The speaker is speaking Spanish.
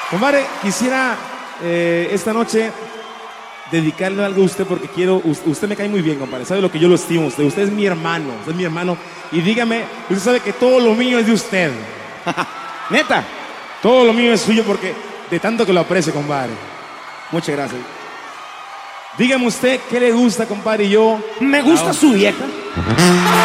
Compadre, quisiera esta noche dedicarle algo a usted porque quiero, usted me cae muy bien, compadre, sabe lo que yo lo estimo a usted, usted es mi hermano, y dígame, usted sabe que todo lo mío es de usted, neta, todo lo mío es suyo porque de tanto que lo aprecio, compadre, muchas gracias. Dígame usted qué le gusta, compadre, y yo... Me gusta su vieja.